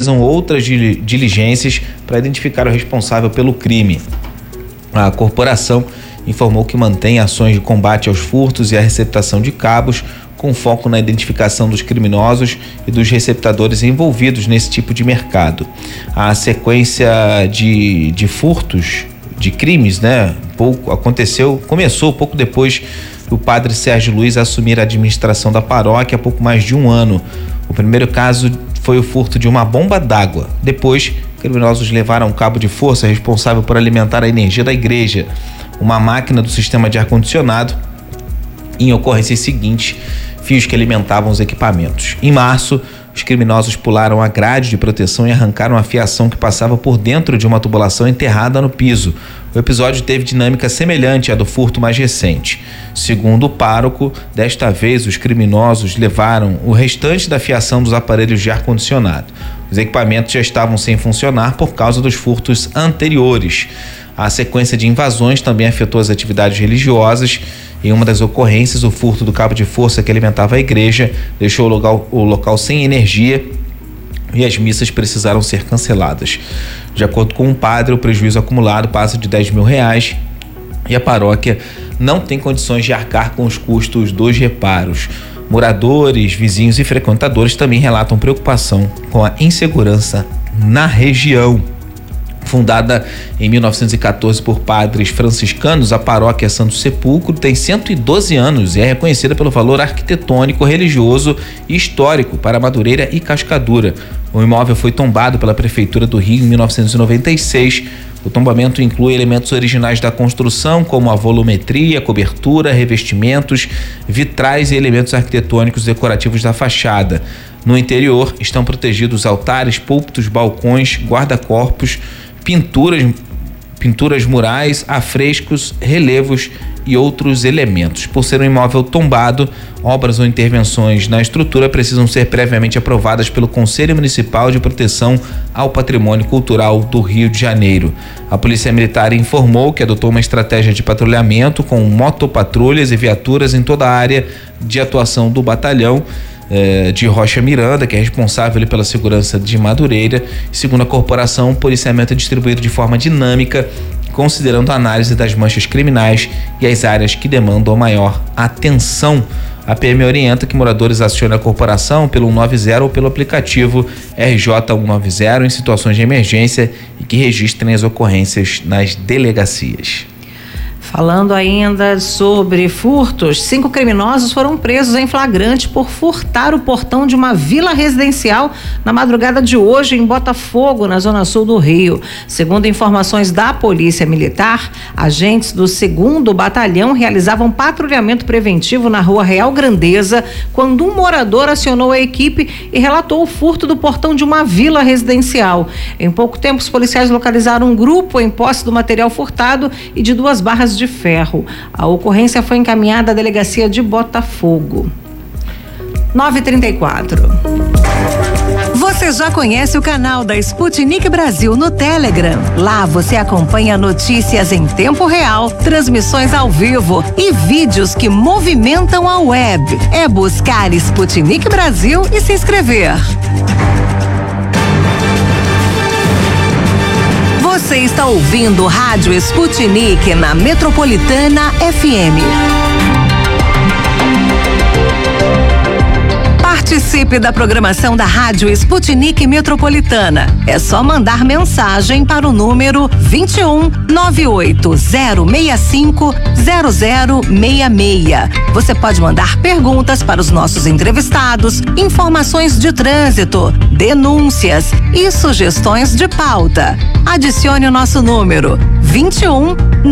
realizam outras diligências para identificar o responsável pelo crime. A corporação informou que mantém ações de combate aos furtos e à receptação de cabos, com foco na identificação dos criminosos e dos receptadores envolvidos nesse tipo de mercado. A sequência de furtos, de crimes, começou pouco depois do padre Sérgio Luiz assumir a administração da paróquia há pouco mais de um ano. O primeiro caso foi o furto de uma bomba d'água. Depois, criminosos levaram um cabo de força responsável por alimentar a energia da igreja, uma máquina do sistema de ar-condicionado. Em ocorrências seguintes, fios que alimentavam os equipamentos. Em março, os criminosos pularam a grade de proteção e arrancaram a fiação que passava por dentro de uma tubulação enterrada no piso. O episódio teve dinâmica semelhante à do furto mais recente. Segundo o pároco, desta vez os criminosos levaram o restante da fiação dos aparelhos de ar-condicionado. Os equipamentos já estavam sem funcionar por causa dos furtos anteriores. A sequência de invasões também afetou as atividades religiosas. Em uma das ocorrências, o furto do cabo de força que alimentava a igreja deixou o local sem energia e as missas precisaram ser canceladas. De acordo com o padre, o prejuízo acumulado passa de R$10 mil e a paróquia não tem condições de arcar com os custos dos reparos. Moradores, vizinhos e frequentadores também relatam preocupação com a insegurança na região. Fundada em 1914 por padres franciscanos, a paróquia Santo Sepulcro tem 112 anos e é reconhecida pelo valor arquitetônico, religioso e histórico para Madureira e Cascadura. O imóvel foi tombado pela Prefeitura do Rio em 1996. O tombamento inclui elementos originais da construção, como a volumetria, cobertura, revestimentos, vitrais e elementos arquitetônicos decorativos da fachada. No interior estão protegidos altares, púlpitos, balcões, guarda-corpos, pinturas murais, afrescos, relevos e outros elementos. Por ser um imóvel tombado, obras ou intervenções na estrutura precisam ser previamente aprovadas pelo Conselho Municipal de Proteção ao Patrimônio Cultural do Rio de Janeiro. A Polícia Militar informou que adotou uma estratégia de patrulhamento com motopatrulhas e viaturas em toda a área de atuação do batalhão de Rocha Miranda, que é responsável pela segurança de Madureira. Segundo a corporação, o policiamento é distribuído de forma dinâmica, considerando a análise das manchas criminais e as áreas que demandam maior atenção. A PM orienta que moradores acionem a corporação pelo 190 ou pelo aplicativo RJ190 em situações de emergência e que registrem as ocorrências nas delegacias. Falando ainda sobre furtos, 5 criminosos foram presos em flagrante por furtar o portão de uma vila residencial na madrugada de hoje em Botafogo, na zona sul do Rio. Segundo informações da Polícia Militar, agentes do 2º Batalhão realizavam patrulhamento preventivo na rua Real Grandeza quando um morador acionou a equipe e relatou o furto do portão de uma vila residencial. Em pouco tempo, os policiais localizaram um grupo em posse do material furtado e de 2 barras de ferro. A ocorrência foi encaminhada à delegacia de Botafogo. 9h34. Você já conhece o canal da Sputnik Brasil no Telegram? Lá você acompanha notícias em tempo real, transmissões ao vivo e vídeos que movimentam a web. É buscar Sputnik Brasil e se inscrever. Você está ouvindo Rádio Sputnik na Metropolitana FM. Participe da programação da Rádio Sputnik Metropolitana. É só mandar mensagem para o número 21 98065 0066. Você pode mandar perguntas para os nossos entrevistados, informações de trânsito, denúncias e sugestões de pauta. Adicione o nosso número 21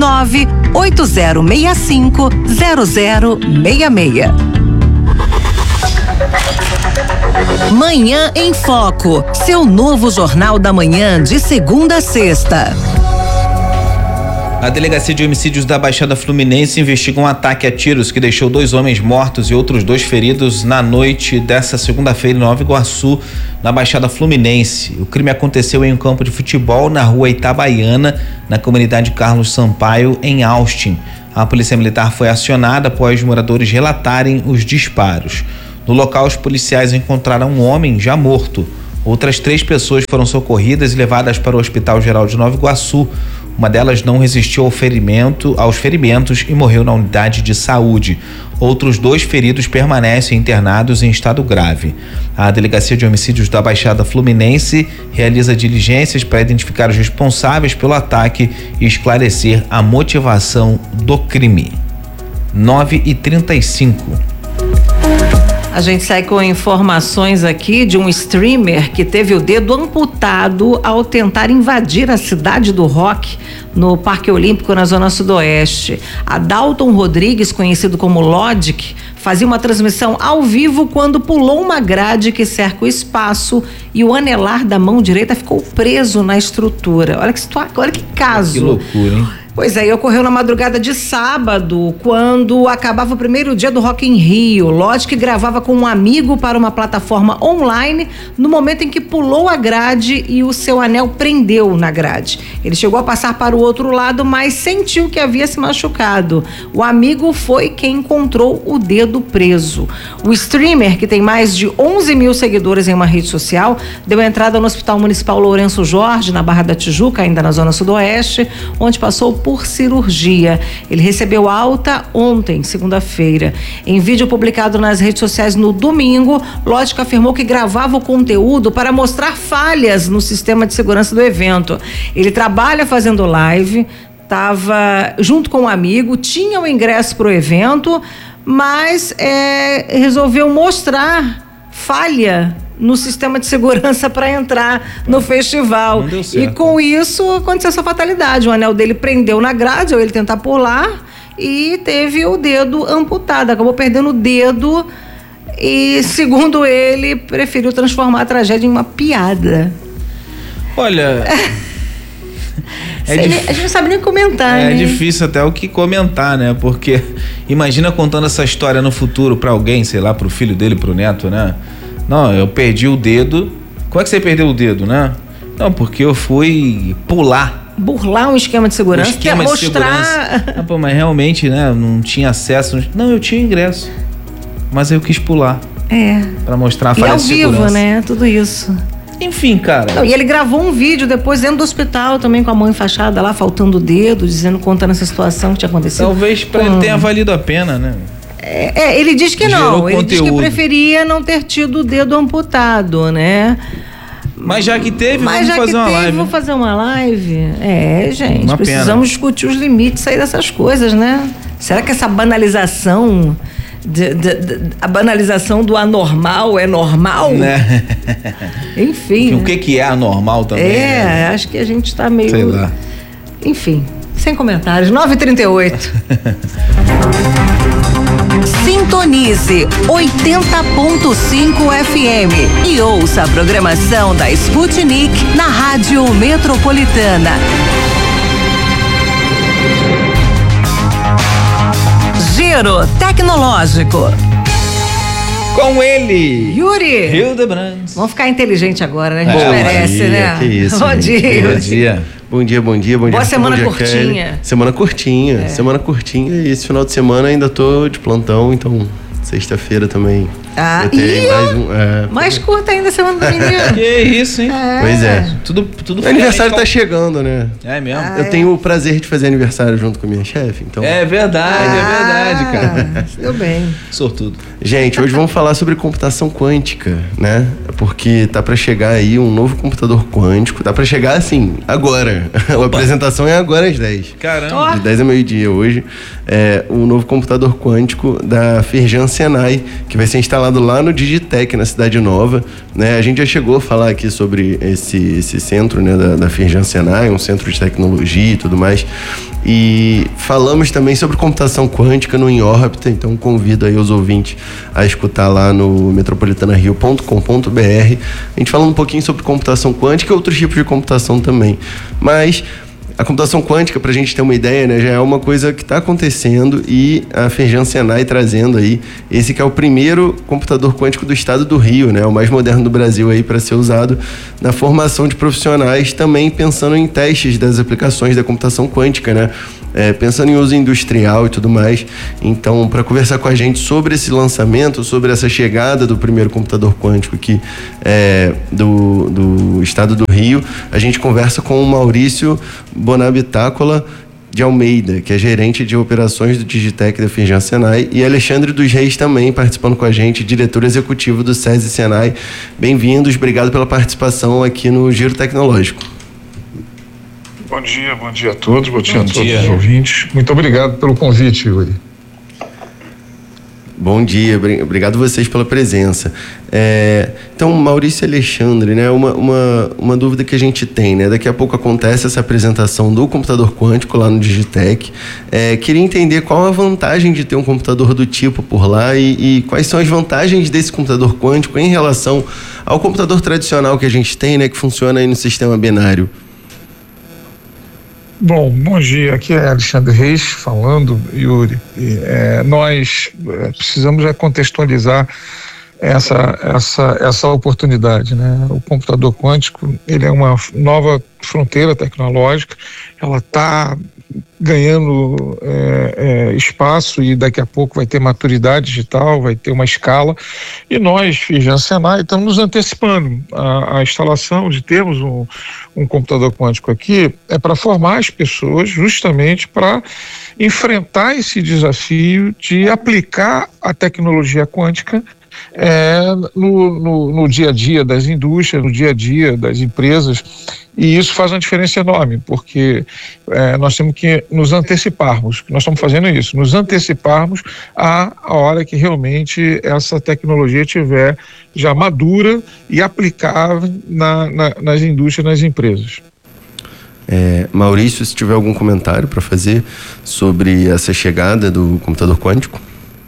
98065 0066. Manhã em Foco, seu novo jornal da manhã de segunda a sexta. A Delegacia de Homicídios da Baixada Fluminense investiga um ataque a tiros que deixou 2 homens mortos e outros 2 feridos na noite dessa segunda-feira em Nova Iguaçu, na Baixada Fluminense. O crime aconteceu em um campo de futebol na rua Itabaiana, na comunidade Carlos Sampaio, em Austin. A Polícia Militar foi acionada após moradores relatarem os disparos. No local, os policiais encontraram um homem já morto. Outras 3 pessoas foram socorridas e levadas para o Hospital Geral de Nova Iguaçu. Uma delas não resistiu aos ferimentos e morreu na unidade de saúde. Outros 2 feridos permanecem internados em estado grave. A Delegacia de Homicídios da Baixada Fluminense realiza diligências para identificar os responsáveis pelo ataque e esclarecer a motivação do crime. 9h35. A gente sai com informações aqui de um streamer que teve o dedo amputado ao tentar invadir a cidade do rock no Parque Olímpico, na Zona Sudoeste. Adalton Rodrigues, conhecido como Logic, fazia uma transmissão ao vivo quando pulou uma grade que cerca o espaço e o anelar da mão direita ficou preso na estrutura. Olha que situação, olha que caso. Que loucura, hein? Pois é, ocorreu na madrugada de sábado, quando acabava o primeiro dia do Rock in Rio. Logic gravava com um amigo para uma plataforma online no momento em que pulou a grade e o seu anel prendeu na grade. Ele chegou a passar para o outro lado, mas sentiu que havia se machucado. O amigo foi quem encontrou o dedo preso. O streamer, que tem mais de 11 mil seguidores em uma rede social, deu entrada no Hospital Municipal Lourenço Jorge, na Barra da Tijuca, ainda na Zona Sudoeste, onde passou por cirurgia. Ele recebeu alta ontem, segunda-feira. Em vídeo publicado nas redes sociais no domingo, Logic afirmou que gravava o conteúdo para mostrar falhas no sistema de segurança do evento. Ele trabalha fazendo live, estava junto com um amigo, tinha o ingresso para o evento, mas resolveu mostrar falha no sistema de segurança para entrar no festival. Não deu certo. E com isso aconteceu essa fatalidade. O anel dele prendeu na grade ao ele tentar pular e teve o dedo amputado. Acabou perdendo o dedo e, segundo ele, preferiu transformar a tragédia em uma piada. Olha... A gente não sabe nem comentar, né? É difícil até o que comentar, né? Porque imagina contando essa história no futuro para alguém, sei lá, pro filho dele, pro neto, né? Não, eu perdi o dedo. Como é que você perdeu o dedo, né? Não, porque eu fui burlar um esquema de segurança, que é mostrar... Não, pô, mas realmente, né? Não tinha acesso. Não, eu tinha ingresso. Mas eu quis pular. Pra mostrar a falha de segurança. E ao vivo, né? Tudo isso. Enfim, cara. Não, e ele gravou um vídeo depois dentro do hospital também com a mão enfaixada lá, faltando o dedo, contando essa situação que tinha acontecido. Talvez pra ele tenha valido a pena, né? Ele diz que Gerou não. Ele diz que preferia não ter tido o dedo amputado, né? Mas já que teve, vamos fazer uma live. Vamos fazer uma live. Gente, Uma precisamos pena. discutir os limites aí dessas coisas, né? Será que essa banalização... a banalização do anormal é normal? Né? Enfim. O que é anormal também? Né? Acho que a gente está meio... Sei lá. Enfim, sem comentários. 9h38. Sintonize 80.5 FM e ouça a programação da Sputnik na Rádio Metropolitana. Giro Tecnológico. Com ele, Yuri. Hildebrandt. Vamos ficar inteligente agora, né? A gente merece, né? Que isso. Bom dia. Bom dia. Bom dia. Boa semana bom dia, curtinha. Kelly. Semana curtinha. E esse final de semana ainda tô de plantão, então sexta-feira também. Mais curta ainda a semana do menino. Que isso, hein? Pois é. Tudo O aniversário tá chegando, né? É mesmo? Eu tenho o prazer de fazer aniversário junto com a minha chefe, então... É verdade, cara. Deu bem. Sortudo. Gente, hoje vamos falar sobre computação quântica, né? Porque tá pra chegar aí um novo computador quântico. Tá pra chegar, assim, agora. A apresentação é agora às 10. Caramba. De 10 a meio-dia hoje. Um novo computador quântico da Firjan Senai, que vai ser instalado lá no Digitec, na Cidade Nova, né? A gente já chegou a falar aqui sobre esse centro, né, da Firjan Senai, um centro de tecnologia e tudo mais. E falamos também sobre computação quântica no Em Órbita, então convido aí os ouvintes a escutar lá no metropolitanario.com.br. A gente falando um pouquinho sobre computação quântica e outros tipos de computação também. Mas a computação quântica, para a gente ter uma ideia, né, já é uma coisa que está acontecendo, e a Firjan Senai trazendo aí esse que é o primeiro computador quântico do estado do Rio, né, o mais moderno do Brasil aí para ser usado na formação de profissionais, também pensando em testes das aplicações da computação quântica, né. pensando em uso industrial e tudo mais. Então, para conversar com a gente sobre esse lançamento, sobre essa chegada do primeiro computador quântico aqui do estado do Rio, a gente conversa com o Maurício Bonabitácola de Almeida, que é gerente de operações do Digitec da Firjan Senai, e Alexandre dos Reis também participando com a gente, diretor executivo do SESI Senai. Bem-vindos, obrigado pela participação aqui no Giro Tecnológico. Bom dia a todos, bom dia a todos os ouvintes. Muito obrigado pelo convite, Yuri. Bom dia, obrigado vocês pela presença. Então, Maurício e Alexandre, né, uma dúvida que a gente tem, né, daqui a pouco acontece essa apresentação do computador quântico lá no Digitec. Queria entender qual a vantagem de ter um computador do tipo por lá e quais são as vantagens desse computador quântico em relação ao computador tradicional que a gente tem, né, que funciona aí no sistema binário. Bom dia, aqui é Alexandre Reis falando, Yuri. Nós precisamos contextualizar essa oportunidade, né? O computador quântico, ele é uma nova fronteira tecnológica, ela está ganhando espaço e daqui a pouco vai ter maturidade digital, vai ter uma escala, e nós, Firjan Senai, estamos nos antecipando. A instalação de termos um computador quântico aqui é para formar as pessoas justamente para enfrentar esse desafio de aplicar a tecnologia quântica no dia a dia das indústrias, no dia a dia das empresas, e isso faz uma diferença enorme, porque nós temos que nos anteciparmos, nós estamos fazendo isso, nos anteciparmos à hora que realmente essa tecnologia estiver já madura e aplicável nas indústrias, nas empresas. Maurício, se tiver algum comentário para fazer sobre essa chegada do computador quântico?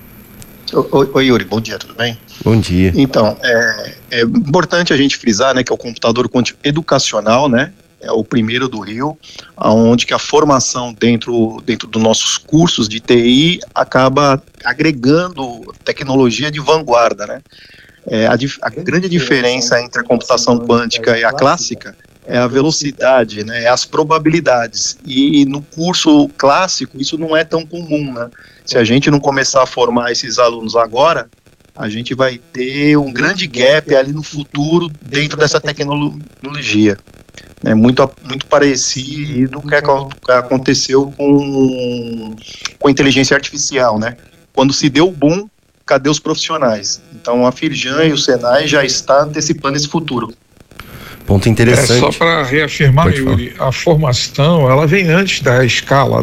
Oi, Yuri, bom dia, tudo bem? Bom dia. Então, é importante a gente frisar, né, que é o computador quântico educacional, né, é o primeiro do Rio, onde que a formação dentro dos nossos cursos de TI acaba agregando tecnologia de vanguarda, né. A grande diferença entre a computação quântica e a clássica é a velocidade, né, é as probabilidades, e no curso clássico isso não é tão comum, né. Se a gente não começar a formar esses alunos agora, a gente vai ter um grande gap ali no futuro dentro dessa tecnologia. É muito parecido com o que aconteceu com a inteligência artificial, né? Quando se deu o boom, cadê os profissionais? Então a Firjan e o Senai já está antecipando esse futuro. Ponto interessante. Só para reafirmar, Yuri, a formação, ela vem antes da escala,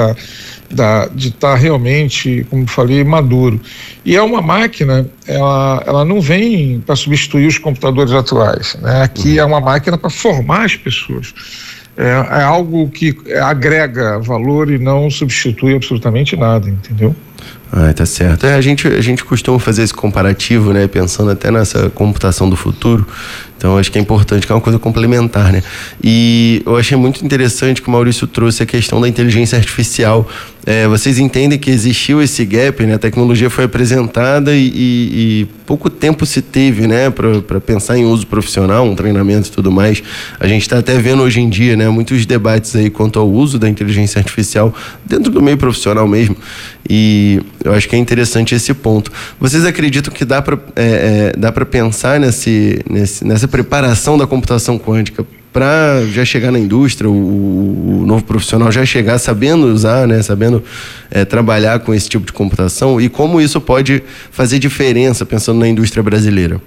de estar realmente, como falei, maduro. E é uma máquina, ela não vem para substituir os computadores atuais, né? Aqui é uma máquina para formar as pessoas. É algo que agrega valor e não substitui absolutamente nada, entendeu? Tá certo. A gente costuma fazer esse comparativo, né? Pensando até nessa computação do futuro. Então, acho que é importante, que é uma coisa complementar, né? E eu achei muito interessante que o Maurício trouxe a questão da inteligência artificial. Vocês entendem que existiu esse gap, né? A tecnologia foi apresentada e pouco tempo se teve, né? Para pensar em uso profissional, um treinamento e tudo mais. A gente está até vendo hoje em dia, né? Muitos debates aí quanto ao uso da inteligência artificial dentro do meio profissional mesmo. E eu acho que é interessante esse ponto. Vocês acreditam que dá para pensar nessa preparação da computação quântica para já chegar na indústria, o novo profissional já chegar sabendo usar, né, sabendo trabalhar com esse tipo de computação, e como isso pode fazer diferença pensando na indústria brasileira?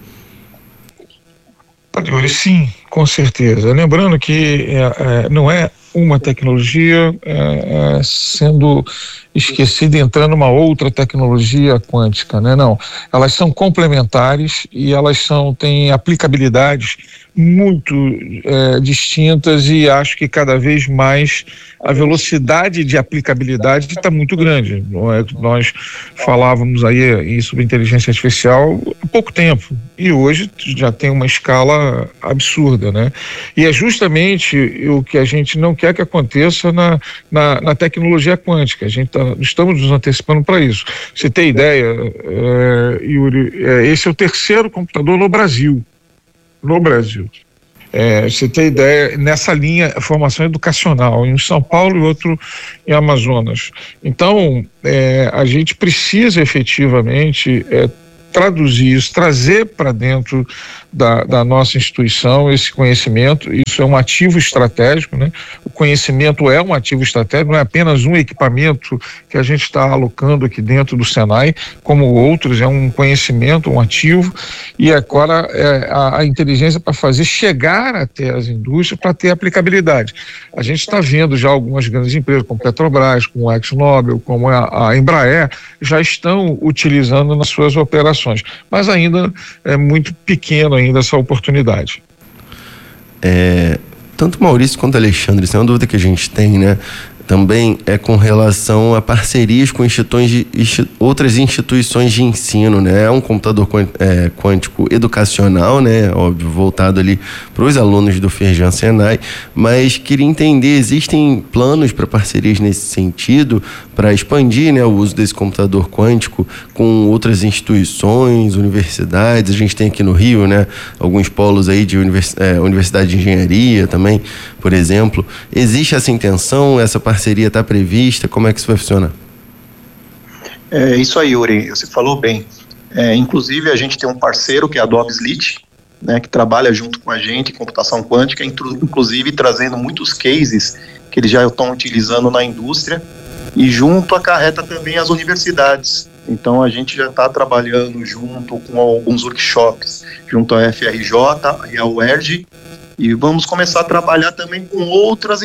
Sim, com certeza. Lembrando que não é uma tecnologia sendo esquecida e entrando uma outra tecnologia quântica, né? Não, elas são complementares e elas têm aplicabilidades muito distintas, e acho que cada vez mais a velocidade de aplicabilidade está muito grande. Nós falávamos aí sobre inteligência artificial há pouco tempo e hoje já tem uma escala absurda, né? E é justamente o que a gente não quer que aconteça na tecnologia quântica. Estamos nos antecipando para isso. Você tem ideia, Yuri, esse é o terceiro computador no Brasil. Você tem ideia, nessa linha, formação educacional, em São Paulo e outro em Amazonas. Então, a gente precisa efetivamente traduzir isso, trazer para dentro da nossa instituição esse conhecimento. Isso é um ativo estratégico, né? O conhecimento é um ativo estratégico, não é apenas um equipamento que a gente está alocando aqui dentro do Senai, como outros, é um conhecimento, um ativo, e agora a inteligência para fazer chegar até as indústrias para ter aplicabilidade. A gente está vendo já algumas grandes empresas, como Petrobras, como a ExxonMobil, como a Embraer, já estão utilizando nas suas operações, mas ainda é muito pequeno ainda essa oportunidade. Tanto Maurício quanto Alexandre, isso é uma dúvida que a gente tem, né? Também é com relação a parcerias com outras instituições de ensino, né? É um computador quântico educacional, né? Óbvio, voltado ali para os alunos do Firjan Senai, mas queria entender, existem planos para parcerias nesse sentido, para expandir, né, o uso desse computador quântico com outras instituições, universidades? A gente tem aqui no Rio, né, alguns polos aí de Universidade de Engenharia também, por exemplo. Existe essa intenção, essa parceria está prevista? Como é que isso vai funcionar? É isso aí, Yuri, você falou bem. Inclusive, a gente tem um parceiro que é a Adobe Slit, né, que trabalha junto com a gente em computação quântica, inclusive trazendo muitos cases que eles já estão utilizando na indústria, e junto acarreta também as universidades. Então a gente já está trabalhando junto com alguns workshops, junto à FRJ e à UERJ, e vamos começar a trabalhar também com outras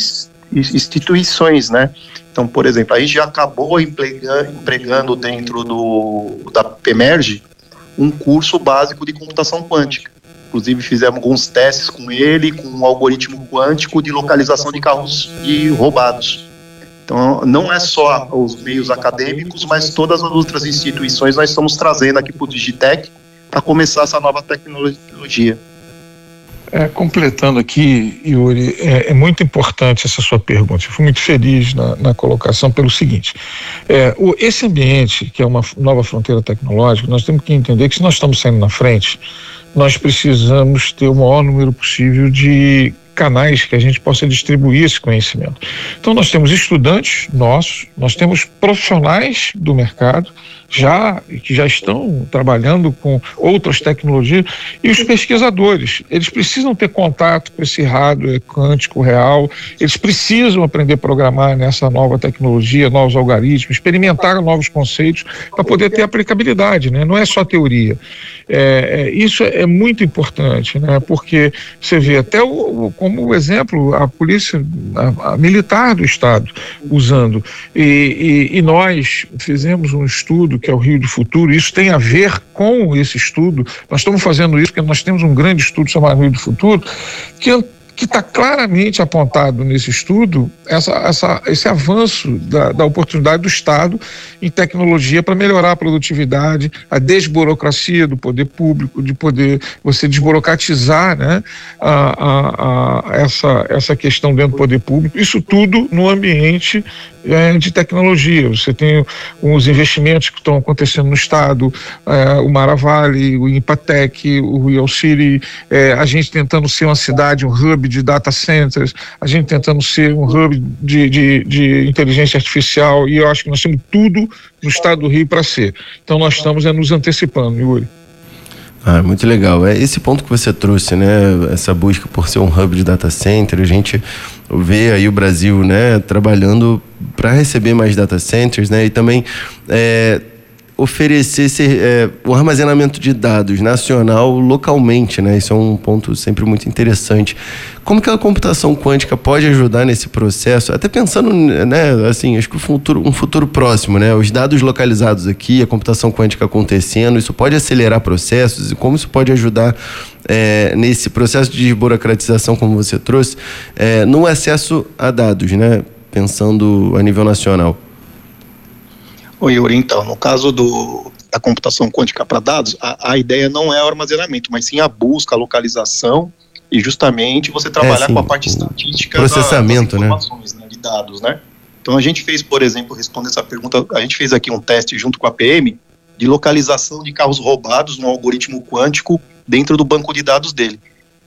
instituições, né? Então, por exemplo, a gente já acabou empregando dentro da PEMERGE um curso básico de computação quântica. Inclusive fizemos alguns testes com ele, com um algoritmo quântico de localização de carros roubados. Então, não é só os meios acadêmicos, mas todas as outras instituições nós estamos trazendo aqui para o Digitec para começar essa nova tecnologia. Completando aqui, Yuri, é muito importante essa sua pergunta. Eu fui muito feliz na colocação pelo seguinte: esse ambiente, que é uma nova fronteira tecnológica, nós temos que entender que, se nós estamos saindo na frente, nós precisamos ter o maior número possível de canais que a gente possa distribuir esse conhecimento. Então, nós temos estudantes nossos, nós temos profissionais do mercado que já estão trabalhando com outras tecnologias, e os pesquisadores. Eles precisam ter contato com esse hardware quântico real, eles precisam aprender a programar nessa nova tecnologia, novos algoritmos, experimentar novos conceitos para poder ter aplicabilidade, né? Não é só teoria. Isso é muito importante, né? Porque você vê até como exemplo a polícia a militar do estado usando, e nós fizemos um estudo que é o Rio do Futuro. Isso tem a ver com esse estudo. Nós estamos fazendo isso porque nós temos um grande estudo chamado Rio do Futuro, que está claramente apontado nesse estudo esse avanço da oportunidade do Estado em tecnologia para melhorar a produtividade, a desburocracia do poder público, de poder você desburocratizar, né, essa questão dentro do poder público. Isso tudo no ambiente de tecnologia. Você tem os investimentos que estão acontecendo no Estado, o Maravale, o Impatec, o Real City, a gente tentando ser uma cidade, um hub de data centers, a gente tentando ser um hub de inteligência artificial, e eu acho que nós temos tudo no Estado do Rio para ser. Então nós estamos nos antecipando, Yuri. Muito legal. Esse ponto que você trouxe, né? Essa busca por ser um hub de data center, a gente vê aí o Brasil, né, trabalhando para receber mais data centers, né? E também oferecer o armazenamento de dados nacional localmente, né? Isso é um ponto sempre muito interessante. Como que a computação quântica pode ajudar nesse processo? Até pensando, né, assim, acho que um futuro próximo, né? Os dados localizados aqui, a computação quântica acontecendo, isso pode acelerar processos, e como isso pode ajudar nesse processo de desburocratização, como você trouxe, no acesso a dados, né? Pensando a nível nacional. Oi, Yuri, então, no caso da computação quântica para dados, a ideia não é o armazenamento, mas sim a busca, a localização, e justamente você trabalhar com a parte estatística processamento, das informações, né, de dados, né? Então a gente fez, por exemplo, respondendo essa pergunta, a gente fez aqui um teste junto com a PM de localização de carros roubados no algoritmo quântico dentro do banco de dados dele.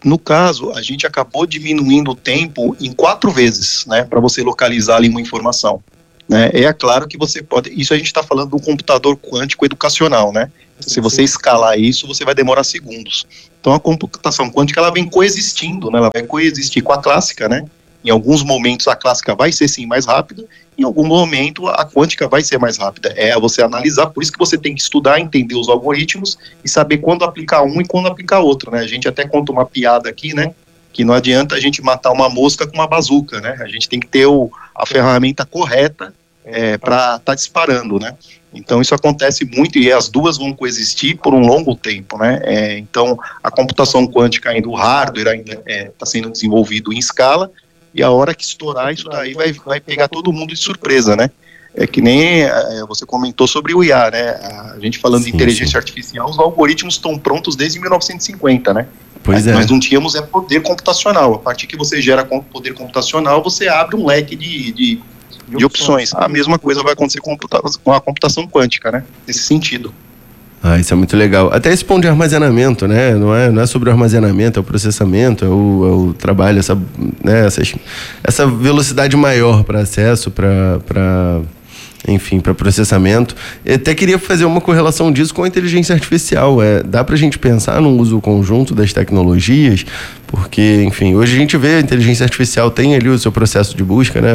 No caso, a gente acabou diminuindo o tempo em 4 vezes, né, para você localizar ali uma informação. Né? É claro que você pode, isso a gente está falando do computador quântico educacional, né? Se você escalar isso, você vai demorar segundos. Então a computação quântica, ela vem coexistindo, né? Ela vai coexistir com a clássica, né? Em alguns momentos a clássica vai ser sim mais rápida, em algum momento a quântica vai ser mais rápida. É você analisar, por isso que você tem que estudar, entender os algoritmos e saber quando aplicar um e quando aplicar outro, né? A gente até conta uma piada aqui, né? Que não adianta a gente matar uma mosca com uma bazuca, né? A gente tem que ter a ferramenta correta para estar disparando, né? Então isso acontece muito e as duas vão coexistir por um longo tempo, né? Então a computação quântica ainda, o hardware ainda está sendo desenvolvido em escala, e a hora que estourar isso daí vai pegar todo mundo de surpresa, né? É que nem você comentou sobre o IA, né? A gente falando de inteligência artificial, os algoritmos estão prontos desde 1950, né? Pois Nós não tínhamos poder computacional. A partir que você gera poder computacional, você abre um leque de opções. A mesma coisa vai acontecer com a computação quântica, né? Nesse sentido. Isso é muito legal. Até esse ponto de armazenamento, né? Não é sobre o armazenamento, é o processamento, é o trabalho, essa velocidade maior para acesso, para processamento. Eu até queria fazer uma correlação disso com a inteligência artificial. Dá para a gente pensar num uso conjunto das tecnologias, porque, enfim, hoje a gente vê a inteligência artificial tem ali o seu processo de busca, né?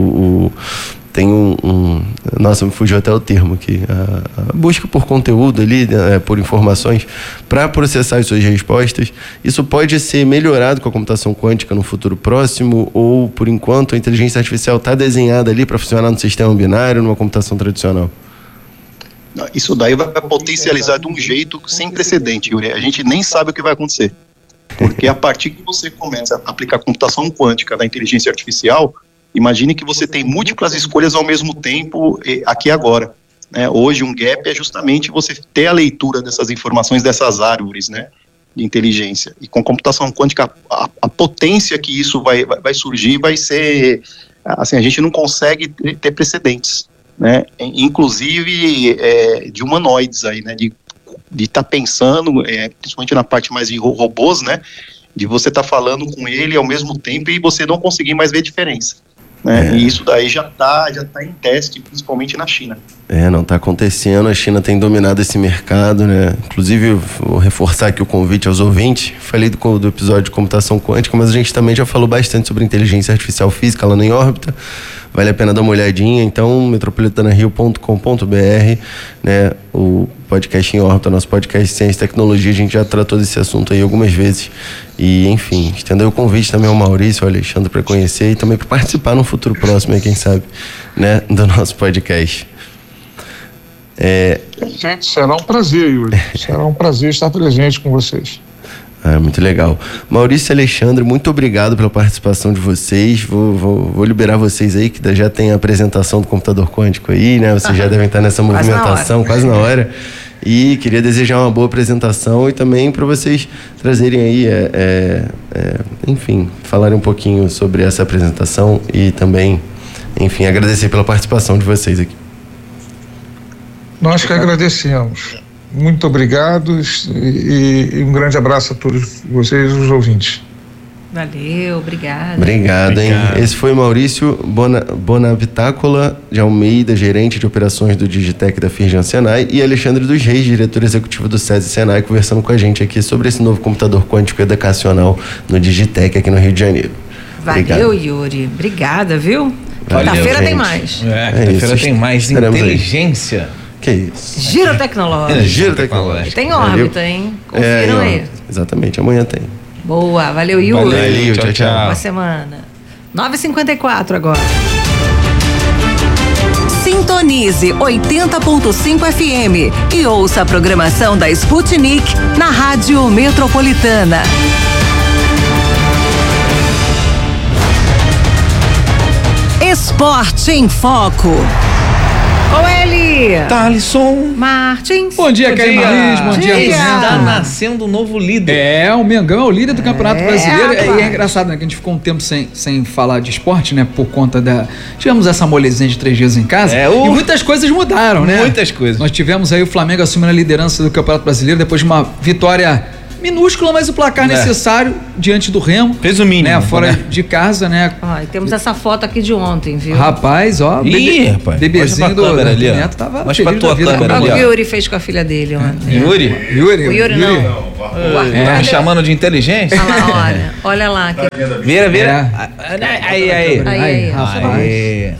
Tem nossa, me fugiu até o termo aqui, a busca por conteúdo ali, por informações, para processar as suas respostas. Isso pode ser melhorado com a computação quântica no futuro próximo, ou, por enquanto, a inteligência artificial está desenhada ali para funcionar no sistema binário, numa computação tradicional? Isso daí vai potencializar de um jeito sem precedente, Yuri. A gente nem sabe o que vai acontecer. Porque a partir que você começa a aplicar a computação quântica da inteligência artificial, imagine que você tem múltiplas escolhas ao mesmo tempo, aqui e agora. Né? Hoje, um gap é justamente você ter a leitura dessas informações, dessas árvores, né, de inteligência. E com computação quântica, a potência que isso vai surgir vai ser... Assim, a gente não consegue ter precedentes, né? Inclusive de humanoides aí, né? De estar pensando, principalmente na parte mais de robôs, né? De você estar falando com ele ao mesmo tempo e você não conseguir mais ver diferença. Né? E isso daí já tá em teste, principalmente na China. Não está acontecendo, a China tem dominado esse mercado, né? Inclusive, vou reforçar aqui o convite aos ouvintes. Falei do episódio de computação quântica, mas a gente também já falou bastante sobre inteligência artificial física lá no Em Órbita. Vale a pena dar uma olhadinha. Então, metropolitanario.com.br, né? O podcast Em Órbita, nosso podcast Ciência e Tecnologia, a gente já tratou desse assunto aí algumas vezes. E, enfim, estender o convite também ao Maurício, ao Alexandre, para conhecer e também para participar no futuro próximo, aí, quem sabe, né? Do nosso podcast. Gente, será um prazer, Yuri. Será um prazer estar presente com vocês. Muito legal. Maurício e Alexandre, muito obrigado pela participação de vocês. Vou liberar vocês aí, que já tem a apresentação do computador quântico aí, né? Vocês já devem estar nessa movimentação, quase na hora. E queria desejar uma boa apresentação e também para vocês trazerem aí, enfim, falarem um pouquinho sobre essa apresentação e também, enfim, agradecer pela participação de vocês aqui. Nós que agradecemos. Muito obrigado e um grande abraço a todos vocês, os ouvintes. Valeu, obrigado. Obrigado, hein? Esse foi Maurício Bonavitácola de Almeida, gerente de operações do Digitec da Firjan Senai, e Alexandre dos Reis, diretor executivo do SESI Senai, conversando com a gente aqui sobre esse novo computador quântico educacional no Digitec aqui no Rio de Janeiro. Valeu, Yuri. Obrigada, viu? Quinta-feira tem mais. Quinta-feira tem mais inteligência. Que isso? Giro tecnológico. Giro tecnológico. Tem órbita, hein? Confiram aí. Exatamente, amanhã tem. Boa, valeu, Yuri. Valeu, tchau. Boa semana. 9h54 agora. Sintonize 80.5 FM e ouça a programação da Sputnik na Rádio Metropolitana. Esporte em Foco. Com ele, Thalisson Martins. Bom dia, Caio Marins. Bom dia, Está nascendo um novo líder. O Mengão é o líder do Campeonato Brasileiro. E é engraçado, né? Que a gente ficou um tempo sem falar de esporte, né? Por conta tivemos essa molezinha de 3 dias em casa. E muitas coisas mudaram, né? Muitas coisas. Nós tivemos aí o Flamengo assumindo a liderança do Campeonato Brasileiro depois de uma vitória minúscula, mas o placar necessário diante do Remo. Fez o mínimo. Né? Fora de casa, né? E temos essa foto aqui de ontem, viu? Rapaz, ó. Rapaz. Bebezinho do Neto tava feliz pra tua câmera ali, ó. O Yuri fez com a filha dele ontem. Yuri? O Yuri não. Tá me chamando de inteligência? Olha lá. Vira. Aí. Rapaz.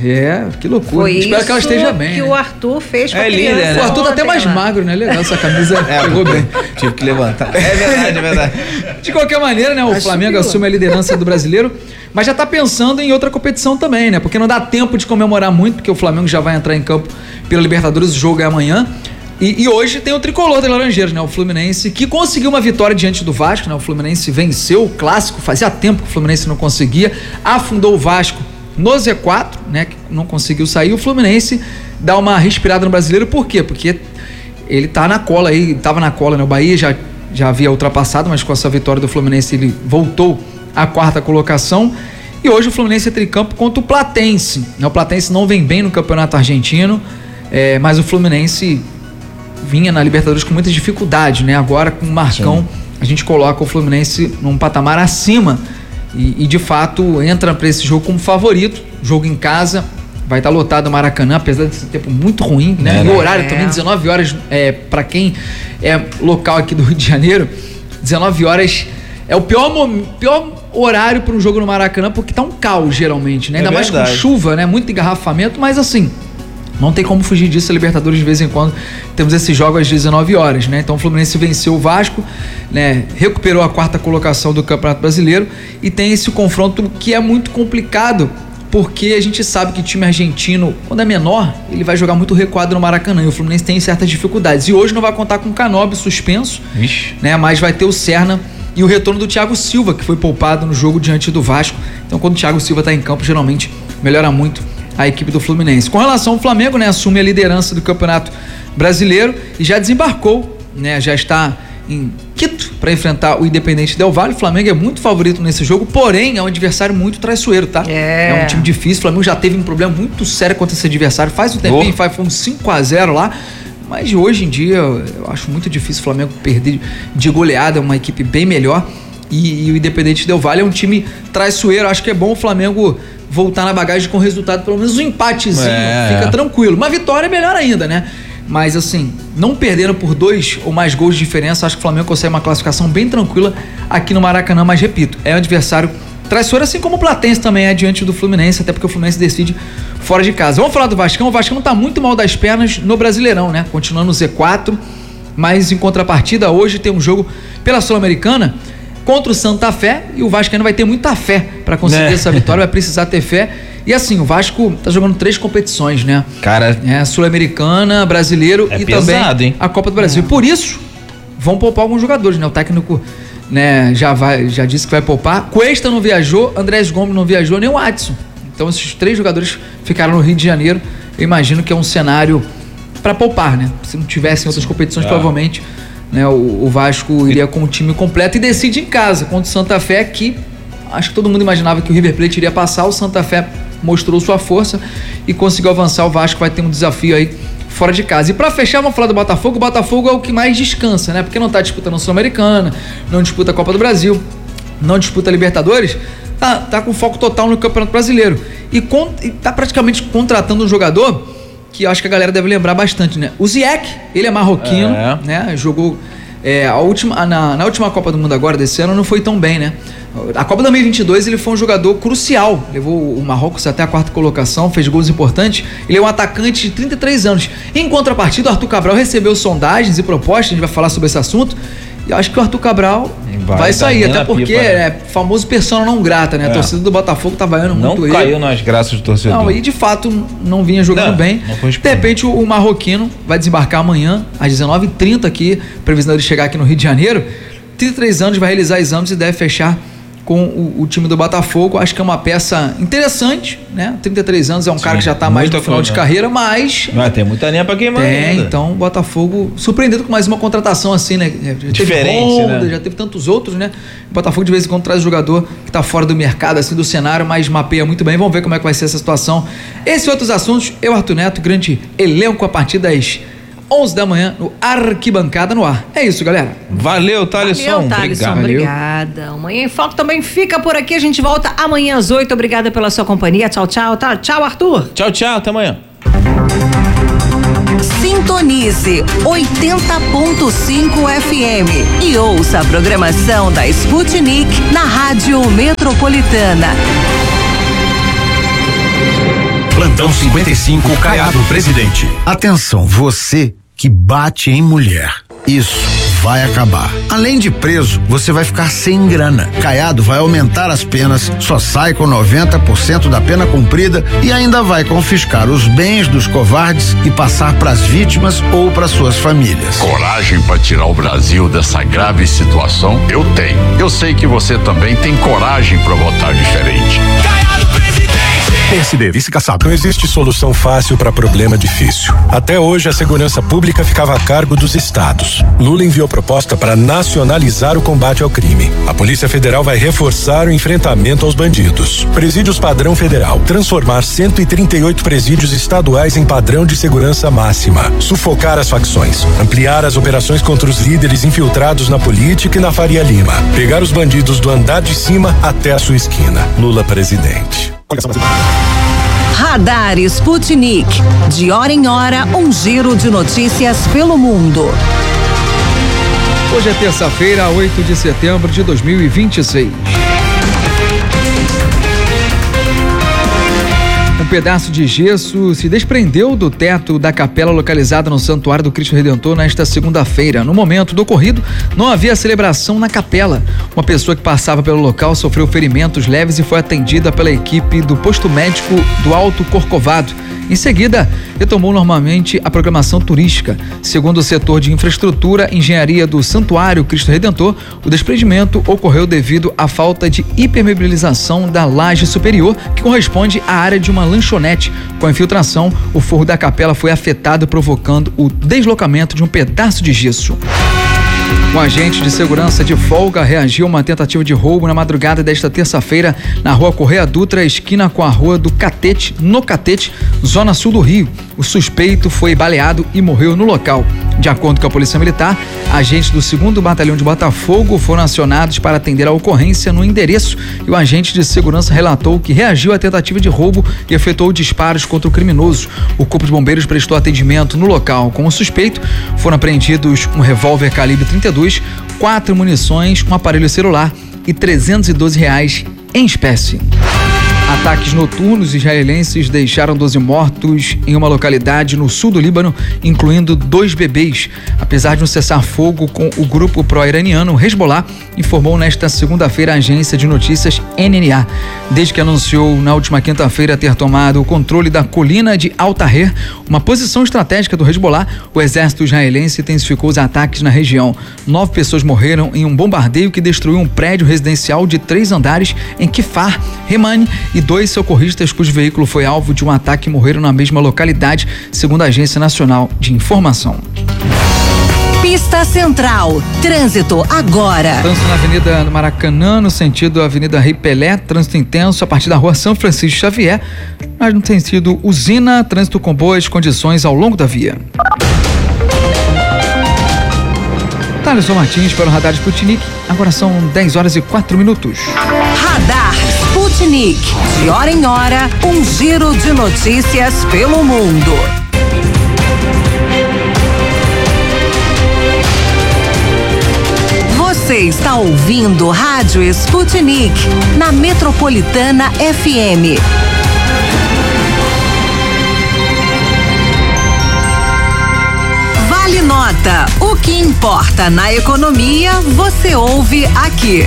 Que loucura. Foi Espero que ela esteja bem. Que o Arthur fez com a criança. Líder, né? O Arthur tá até mais magro, né? Legal, essa camisa pegou bem. Tive que levantar. É verdade. De qualquer maneira, né? O Flamengo assume a liderança do Brasileiro, mas já tá pensando em outra competição também, né? Porque não dá tempo de comemorar muito, porque o Flamengo já vai entrar em campo pela Libertadores, o jogo é amanhã. E hoje tem o tricolor da Laranjeiras, né? O Fluminense, que conseguiu uma vitória diante do Vasco, né? O Fluminense venceu o clássico, fazia tempo que o Fluminense não conseguia, afundou o Vasco no Z4, né? Que não conseguiu sair. O Fluminense dá uma respirada no Brasileiro, por quê? Porque ele tá na cola aí, tava na cola, né? O Bahia já havia ultrapassado, mas com essa vitória do Fluminense ele voltou à 4ª colocação. E hoje o Fluminense entra em campo contra o Platense, né? O Platense não vem bem no Campeonato Argentino, mas o Fluminense vinha na Libertadores com muitas dificuldades, né? Agora com o Marcão, a gente coloca o Fluminense num patamar acima e de fato entra para esse jogo como favorito. Jogo em casa, vai estar lotado o Maracanã, apesar desse tempo muito ruim, né? E o horário também, 19 horas, para quem é local aqui do Rio de Janeiro, 19 horas é o pior horário para um jogo no Maracanã, porque tá um caos geralmente, né? Ainda mais com chuva, né? Muito engarrafamento, mas assim, não tem como fugir disso. A Libertadores, de vez em quando, temos esses jogos às 19 horas, né? Então o Fluminense venceu o Vasco, né? Recuperou a 4ª colocação do Campeonato Brasileiro e tem esse confronto que é muito complicado, porque a gente sabe que o time argentino, quando é menor, ele vai jogar muito recuado no Maracanã, e o Fluminense tem certas dificuldades. E hoje não vai contar com o Canóbio suspenso, né? Mas vai ter o Serna e o retorno do Thiago Silva, que foi poupado no jogo diante do Vasco. Então quando o Thiago Silva está em campo, geralmente melhora muito a equipe do Fluminense. Com relação ao Flamengo, né, assume a liderança do Campeonato Brasileiro e já desembarcou, né, já está em Quito para enfrentar o Independente Del Valle. O Flamengo é muito favorito nesse jogo, porém é um adversário muito traiçoeiro, tá? É um time difícil. O Flamengo já teve um problema muito sério contra esse adversário. Faz um tempinho, foi um 5-0 lá. Mas hoje em dia eu acho muito difícil o Flamengo perder de goleada, é uma equipe bem melhor. E o Independente Del Valle é um time traiçoeiro. Acho que é bom o Flamengo voltar na bagagem com resultado, pelo menos um empatezinho, fica tranquilo. Uma vitória é melhor ainda, né? Mas assim, não perdendo por 2 ou mais gols de diferença, acho que o Flamengo consegue uma classificação bem tranquila aqui no Maracanã, mas repito, é um adversário traiçoeiro, assim como o Platense também é diante do Fluminense, até porque o Fluminense decide fora de casa. Vamos falar do Vascão. O Vascão tá muito mal das pernas no Brasileirão, né? Continuando no Z4, mas em contrapartida, hoje tem um jogo pela Sul-Americana contra o Santa Fé, e o Vasco ainda vai ter muita fé para conseguir essa vitória, vai precisar ter fé. E assim, o Vasco tá jogando 3 competições, né? Cara, Sul-Americana, Brasileiro e pesado, também a Copa do Brasil. Por isso, vão poupar alguns jogadores, né? O técnico, né, já disse que vai poupar. Cuesta não viajou, Andrés Gomes não viajou, nem o Adson. Então esses 3 jogadores ficaram no Rio de Janeiro. Eu imagino que é um cenário para poupar, né? Se não tivessem outras competições, provavelmente, né, o Vasco iria com o time completo e decide em casa contra o Santa Fé, que acho que todo mundo imaginava que o River Plate iria passar. O Santa Fé mostrou sua força e conseguiu avançar. O Vasco vai ter um desafio aí fora de casa. E para fechar, vamos falar do Botafogo. O Botafogo é o que mais descansa, né? Porque não tá disputando a Sul-Americana, não disputa a Copa do Brasil, não disputa a Libertadores, tá com foco total no Campeonato Brasileiro. E tá praticamente contratando um jogador que eu acho que a galera deve lembrar bastante, né? O Ziyech, ele é marroquino, né? Jogou na última Copa do Mundo agora, desse ano, não foi tão bem, né? A Copa 2022 ele foi um jogador crucial, levou o Marrocos até a 4ª colocação, fez gols importantes. Ele é um atacante de 33 anos. Em contrapartida, o Arthur Cabral recebeu sondagens e propostas, a gente vai falar sobre esse assunto. E eu acho que o Arthur Cabral vai sair, até porque é famoso persona não grata, né? A torcida do Botafogo tá vaiando muito ele. Não caiu nas graças do torcedor. Não, e de fato não vinha jogando bem. De repente o marroquino vai desembarcar amanhã às 19h30 aqui, previsão dele chegar aqui no Rio de Janeiro. 33 anos, vai realizar exames e deve fechar com o time do Botafogo. Acho que é uma peça interessante, né? 33 anos, é um cara que já tá mais no final de carreira, mas tem muita linha pra queimar ainda. Então o Botafogo surpreendendo com mais uma contratação assim, né? Diferente, né? Já teve tantos outros, né? O Botafogo de vez em quando traz jogador que tá fora do mercado, assim, do cenário, mas mapeia muito bem. Vamos ver como é que vai ser essa situação. Esses e outros assuntos, eu, Arthur Neto, grande elenco a partir das 11 da manhã, no Arquibancada no Ar. É isso, galera. Valeu, Thalisson. Obrigada. Amanhã em Foco também fica por aqui. A gente volta amanhã às 8. Obrigada pela sua companhia. Tchau, tchau. Tchau, Arthur. Tchau, tchau. Até amanhã. Sintonize 80.5 FM e ouça a programação da Sputnik na Rádio Metropolitana. Plantão 55, Caiado, presidente. Atenção, você que bate em mulher. Isso vai acabar. Além de preso, você vai ficar sem grana. Caiado vai aumentar as penas, só sai com 90% da pena cumprida e ainda vai confiscar os bens dos covardes e passar para as vítimas ou para suas famílias. Coragem para tirar o Brasil dessa grave situação? Eu tenho. Eu sei que você também tem coragem para votar diferente. Caiado, presidente! PSD, vice Kassab. Não existe solução fácil para problema difícil. Até hoje, a segurança pública ficava a cargo dos estados. Lula enviou proposta para nacionalizar o combate ao crime. A Polícia Federal vai reforçar o enfrentamento aos bandidos. Presídios padrão federal. Transformar 138 presídios estaduais em padrão de segurança máxima. Sufocar as facções. Ampliar as operações contra os líderes infiltrados na política e na Faria Lima. Pegar os bandidos do andar de cima até a sua esquina. Lula presidente. Radar Sputnik. De hora em hora, um giro de notícias pelo mundo. Hoje é terça-feira, 8 de setembro de 2026. Um pedaço de gesso se desprendeu do teto da capela localizada no Santuário do Cristo Redentor nesta segunda-feira. No momento do ocorrido, não havia celebração na capela. Uma pessoa que passava pelo local sofreu ferimentos leves e foi atendida pela equipe do posto médico do Alto Corcovado. Em seguida, retomou normalmente a programação turística. Segundo o setor de infraestrutura e engenharia do Santuário Cristo Redentor, o desprendimento ocorreu devido à falta de impermeabilização da laje superior, que corresponde à área de uma lanchonete. Com a infiltração, o forro da capela foi afetado, provocando o deslocamento de um pedaço de gesso. Um agente de segurança de folga reagiu a uma tentativa de roubo na madrugada desta terça-feira na rua Correia Dutra, esquina com a rua do Catete, no Catete, zona sul do Rio. O suspeito foi baleado e morreu no local. De acordo com a Polícia Militar, agentes do 2º Batalhão de Botafogo foram acionados para atender a ocorrência no endereço e o agente de segurança relatou que reagiu à tentativa de roubo e efetuou disparos contra o criminoso. O Corpo de Bombeiros prestou atendimento no local. Com o suspeito, foram apreendidos um revólver calibre 32, 4 munições, um aparelho celular e R$312 em espécie. Ataques noturnos israelenses deixaram 12 mortos em uma localidade no sul do Líbano, incluindo 2 bebês. Apesar de um cessar-fogo com o grupo pró-iraniano Hezbollah, informou nesta segunda-feira a agência de notícias NNA. Desde que anunciou na última quinta-feira ter tomado o controle da colina de Al-Tahrir, uma posição estratégica do Hezbollah, o exército israelense intensificou os ataques na região. 9 pessoas morreram em um bombardeio que destruiu um prédio residencial de 3 andares em Kfar Remani e 2 socorristas cujo veículo foi alvo de um ataque morreram na mesma localidade, segundo a Agência Nacional de Informação. Pista Central. Trânsito agora. Trânsito na Avenida Maracanã, no sentido Avenida Rei Pelé, trânsito intenso a partir da Rua São Francisco Xavier, mas no sentido Usina, trânsito com boas condições ao longo da via. Thalisson Martins para o Radar Sputnik. Agora são 10h04. Radar Sputnik. De hora em hora, um giro de notícias pelo mundo. Você está ouvindo Rádio Sputnik na Metropolitana FM. Vale Nota. O que importa na economia, você ouve aqui.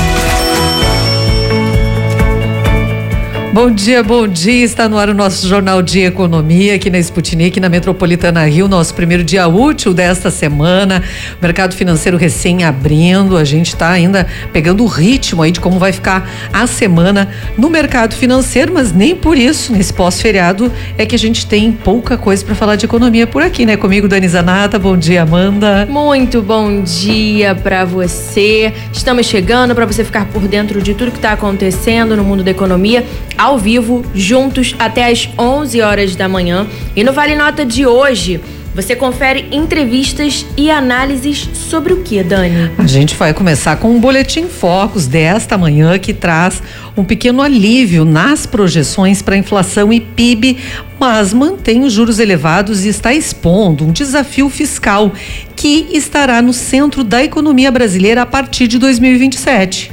Bom dia, bom dia. Está no ar o nosso Jornal de Economia aqui na Sputnik, na Metropolitana Rio, nosso primeiro dia útil desta semana. Mercado financeiro recém abrindo, a gente está ainda pegando o ritmo aí de como vai ficar a semana no mercado financeiro, mas nem por isso, nesse pós-feriado, é que a gente tem pouca coisa para falar de economia por aqui, né? Comigo, Dani Zanata. Bom dia, Amanda. Muito bom dia para você. Estamos chegando para você ficar por dentro de tudo que está acontecendo no mundo da economia, ao vivo, juntos até às 11 horas da manhã. E no Vale Nota de hoje, Você confere entrevistas e análises sobre o que, Dani? A gente vai começar com um boletim Focus desta manhã que traz um pequeno alívio nas projeções para inflação e PIB, mas mantém os juros elevados e está expondo um desafio fiscal que estará no centro da economia brasileira a partir de 2027.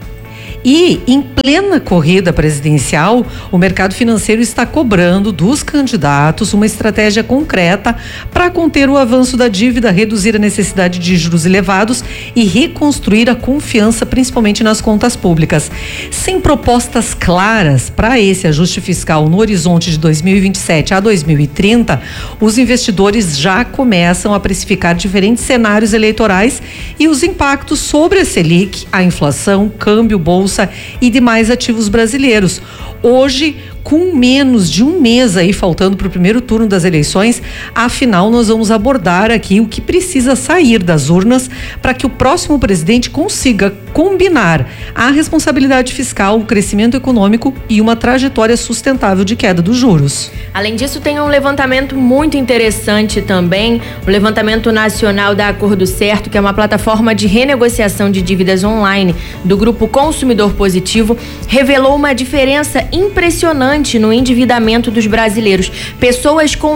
E, em plena corrida presidencial, o mercado financeiro está cobrando dos candidatos uma estratégia concreta para conter o avanço da dívida, reduzir a necessidade de juros elevados e reconstruir a confiança, principalmente nas contas públicas. Sem propostas claras para esse ajuste fiscal no horizonte de 2027 a 2030, os investidores já começam a precificar diferentes cenários eleitorais e os impactos sobre a Selic, a inflação, câmbio, bolsa e demais ativos brasileiros. Hoje, com menos de um mês aí faltando para o primeiro turno das eleições, afinal nós vamos abordar aqui o que precisa sair das urnas para que o próximo presidente consiga combinar a responsabilidade fiscal, o crescimento econômico e uma trajetória sustentável de queda dos juros. Além disso, tem um levantamento muito interessante também, o levantamento nacional da Acordo Certo, que é uma plataforma de renegociação de dívidas online do Grupo Consumidor Positivo, revelou uma diferença impressionante no endividamento dos brasileiros. Pessoas com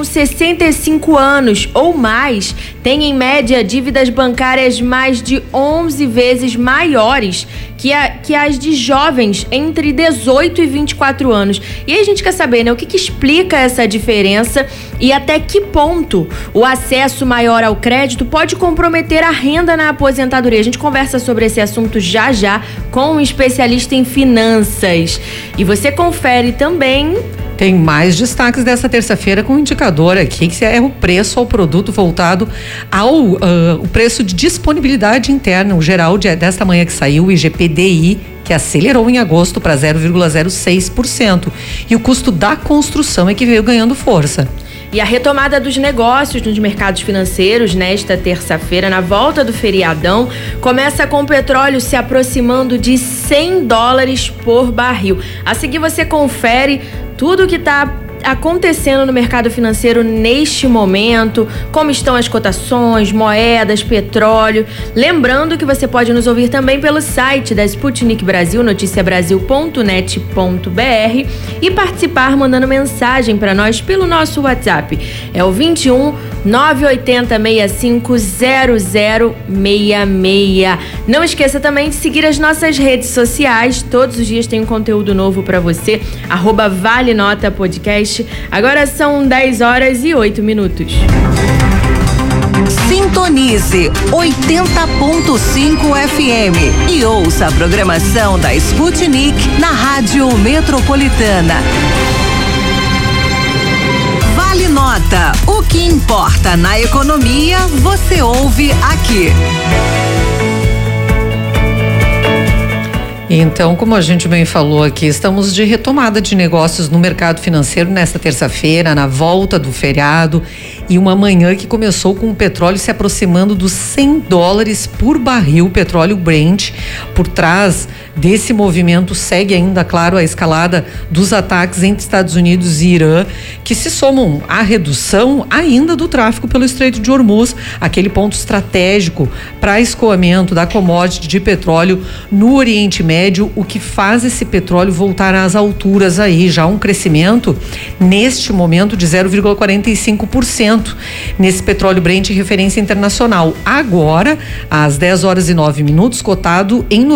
65 anos ou mais têm, em média, dívidas bancárias mais de 11 vezes maiores que as de jovens entre 18 e 24 anos. E aí a gente quer saber, né, o que explica essa diferença e até que ponto o acesso maior ao crédito pode comprometer a renda na aposentadoria. A gente conversa sobre esse assunto já com um especialista em finanças. E você confere também... Tem mais destaques dessa terça-feira com um indicador aqui, que é o preço ao produto voltado ao o preço de disponibilidade interna, o geral desta manhã que saiu, o IGPDI, que acelerou em agosto para 0,06%. E o custo da construção é que veio ganhando força. E a retomada dos negócios nos mercados financeiros nesta terça-feira, na volta do feriadão, começa com o petróleo se aproximando de $100 por barril. A seguir você confere tudo o que está acontecendo no mercado financeiro neste momento, como estão as cotações, moedas, petróleo. Lembrando que você pode nos ouvir também pelo site da Sputnik Brasil, noticiabrasil.net.br, e participar mandando mensagem para nós pelo nosso WhatsApp. É o 21 980 65 0066. Não esqueça também de seguir as nossas redes sociais. Todos os dias tem um conteúdo novo para você. @ValeNotaPodcast. Agora são 10h08. Sintonize 80.5 FM e ouça a programação da Sputnik na Rádio Metropolitana. Vale Nota. O que importa na economia, você ouve aqui. Então, como a gente bem falou aqui, estamos de retomada de negócios no mercado financeiro nesta terça-feira, na volta do feriado, e uma manhã que começou com o petróleo se aproximando dos $100 por barril, petróleo Brent. Por trás desse movimento segue ainda, claro, a escalada dos ataques entre Estados Unidos e Irã, que se somam à redução ainda do tráfego pelo Estreito de Hormuz, aquele ponto estratégico para escoamento da commodity de petróleo no Oriente Médio, o que faz esse petróleo voltar às alturas aí, já um crescimento neste momento de 0,45% nesse petróleo Brent referência internacional. Agora, às 10h09, cotado em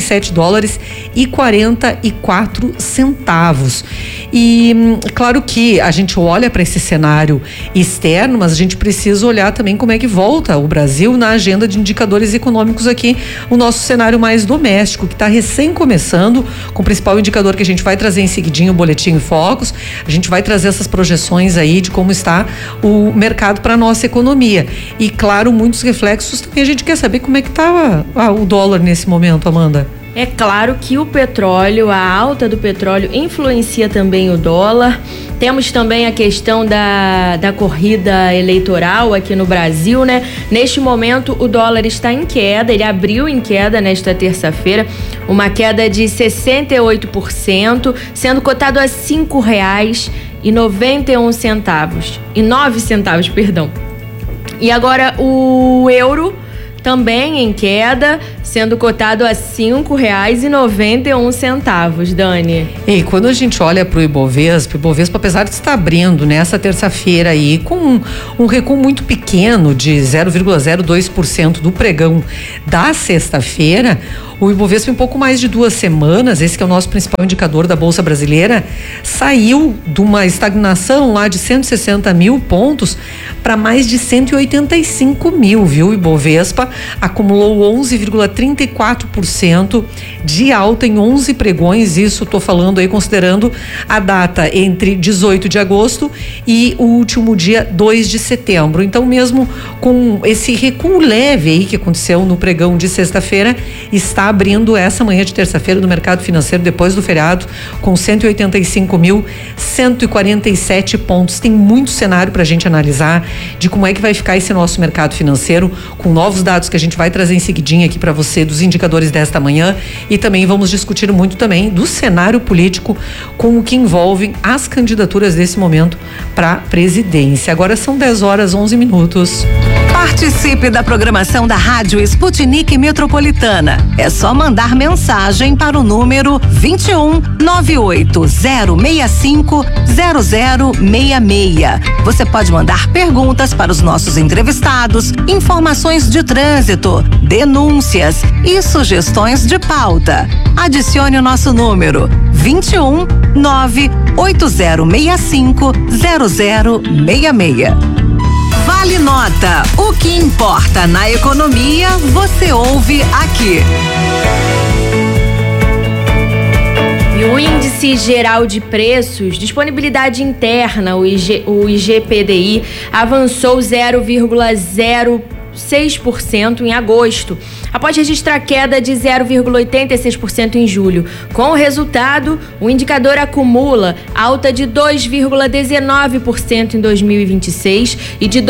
$97,44. E claro que a gente olha para esse cenário externo, mas a gente precisa olhar também como é que volta o Brasil na agenda de indicadores econômicos aqui, o nosso cenário mais doméstico, que está recém começando, com o principal indicador que a gente vai trazer em seguidinho, o boletim em Focus. A gente vai trazer essas projeções aí de como está o mercado para a nossa economia. E claro, muitos reflexos também. A gente quer saber como é que está o dólar nesse momento, Amanda. É claro que o petróleo, a alta do petróleo influencia também o dólar. Temos também a questão da corrida eleitoral aqui no Brasil, né? Neste momento o dólar está em queda, ele abriu em queda nesta terça-feira, uma queda de 68%, sendo cotado a R$5,91. E agora o euro também em queda, sendo cotado a R$ 5,91, Dani. E quando a gente olha para o Ibovespa, apesar de estar abrindo nessa terça-feira aí com um recuo muito pequeno de 0,02% do pregão da sexta-feira, o Ibovespa, em pouco mais de 2 semanas, esse que é o nosso principal indicador da Bolsa Brasileira, saiu de uma estagnação lá de 160 mil pontos para mais de 185 mil, viu? O Ibovespa acumulou 11,34% de alta em 11 pregões, isso estou falando aí considerando a data entre 18 de agosto e o último dia 2 de setembro. Então, mesmo com esse recuo leve aí que aconteceu no pregão de sexta-feira, está abrindo essa manhã de terça-feira no mercado financeiro depois do feriado com 185.147 pontos. Tem muito cenário para a gente analisar de como é que vai ficar esse nosso mercado financeiro, com novos dados que a gente vai trazer em seguidinha aqui para você dos indicadores desta manhã, e também vamos discutir muito também do cenário político com o que envolve as candidaturas desse momento para a presidência. Agora são 10h11. Participe da programação da Rádio Sputnik Metropolitana. É só mandar mensagem para o número 21 98065 0066. Você pode mandar perguntas para os nossos entrevistados, informações de trânsito, denúncias e sugestões de pauta. Adicione o nosso número 21 98065 0066. Vale Nota. O que importa na economia, você ouve aqui. E o Índice Geral de Preços, Disponibilidade Interna, o IGPDI, avançou 0,06% em agosto, após registrar queda de 0,86% em julho. Com o resultado, o indicador acumula alta de 2,19% em 2026 e de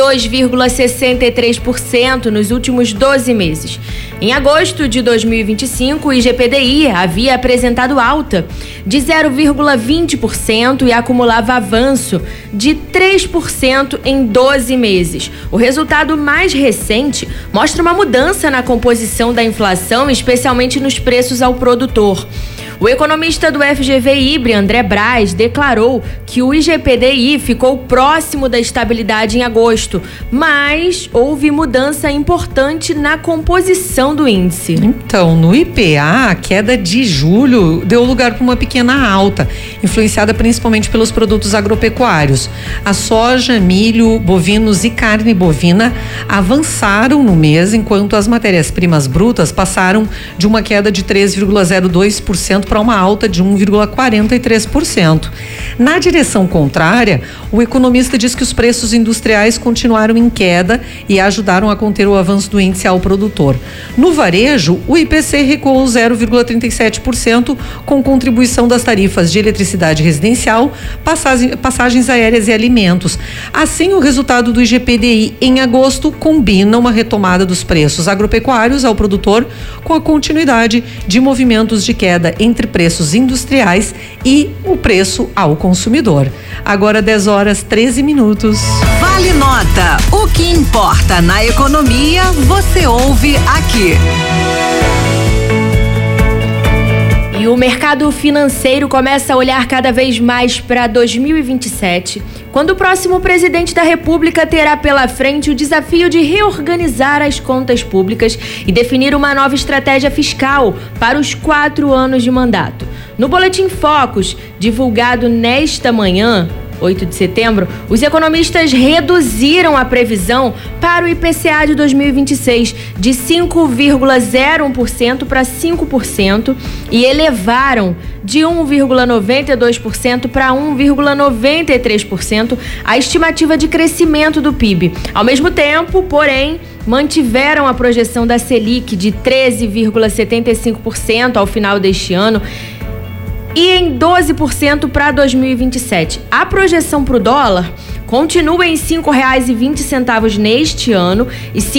2,63% nos últimos 12 meses. Em agosto de 2025, o IGPDI havia apresentado alta de 0,20% e acumulava avanço de 3% em 12 meses. O resultado mais recente mostra uma mudança na composição da inflação, especialmente nos preços ao produtor. O economista do FGV IBRE, André Braz, declarou que o IGPDI ficou próximo da estabilidade em agosto, mas houve mudança importante na composição do índice. Então, no IPA, a queda de julho deu lugar para uma pequena alta, influenciada principalmente pelos produtos agropecuários. A soja, milho, bovinos e carne bovina avançaram no mês, enquanto as matérias-primas brutas passaram de uma queda de 3,02% para uma alta de 1,43%. Na direção contrária, o economista diz que os preços industriais continuaram em queda e ajudaram a conter o avanço do índice ao produtor. No varejo, o IPC recuou 0,37% com contribuição das tarifas de eletricidade residencial, passagens aéreas e alimentos. Assim, o resultado do IGPDI em agosto combina uma retomada dos preços agropecuários ao produtor com a continuidade de movimentos de queda entre preços industriais e o preço ao consumidor. Agora 10h13. Vale Nota. O que importa na economia, você ouve aqui. E o mercado financeiro começa a olhar cada vez mais para 2027, quando o próximo presidente da República terá pela frente o desafio de reorganizar as contas públicas e definir uma nova estratégia fiscal para os 4 anos de mandato. No Boletim Focus, divulgado nesta manhã, 8 de setembro, os economistas reduziram a previsão para o IPCA de 2026 de 5,01% para 5% e elevaram de 1,92% para 1,93% a estimativa de crescimento do PIB. Ao mesmo tempo, porém, mantiveram a projeção da Selic de 13,75% ao final deste ano e em 12% para 2027. A projeção para o dólar continua em R$ 5,20 neste ano e R$